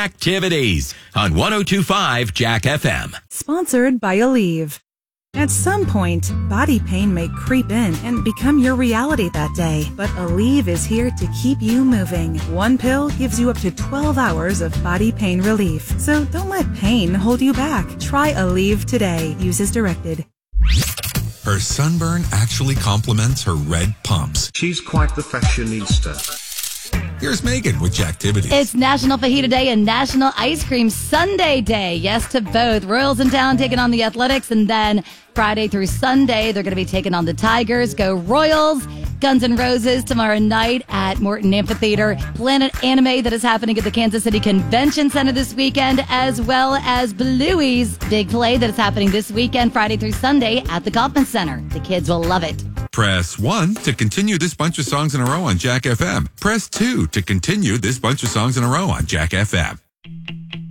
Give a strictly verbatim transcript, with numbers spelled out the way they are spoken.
Activities on one oh two point five Jack F M. Sponsored by Aleve. At some point, body pain may creep in and become your reality that day. But Aleve is here to keep you moving. One pill gives you up to twelve hours of body pain relief. So don't let pain hold you back. Try Aleve today. Use as directed. Her sunburn actually complements her red pumps. She's quite the fashionista. Here's Megan with Jacktivities. It's National Fajita Day and National Ice Cream Sundae Day. Yes to both. Royals in town taking on the Athletics, and then Friday through Sunday, they're going to be taking on the Tigers. Go Royals. Guns N' Roses tomorrow night at Morton Amphitheater. Planet Anime that is happening at the Kansas City Convention Center this weekend, as well as Bluey's big play that is happening this weekend, Friday through Sunday at the Kauffman Center. The kids will love it. Press one to continue this bunch of songs in a row on Jack F M. Press two to continue this bunch of songs in a row on Jack F M.